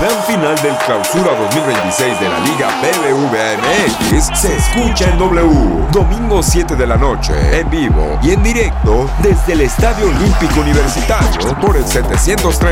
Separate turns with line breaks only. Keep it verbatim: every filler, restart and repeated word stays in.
gran final del Clausura dos mil veintiséis de la Liga B B V A M X se escucha en W. Domingo siete de la noche, en vivo y en directo desde el Estadio Olímpico Universitario por el setecientos treinta.